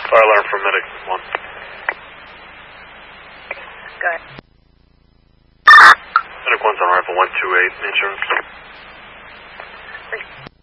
Fire alarm from Medic 1. Go ahead. Medic 1's on rifle 128, insurance.